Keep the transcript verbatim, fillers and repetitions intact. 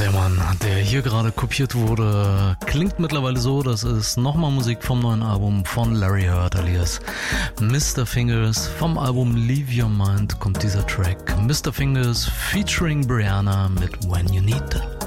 Der Mann, der hier gerade kopiert wurde, klingt mittlerweile so, das ist nochmal Musik vom neuen Album von Larry Heard alias Mister Fingers. Vom Album Leave Your Mind kommt dieser Track. Mister Fingers featuring Brianna mit When You Need Them.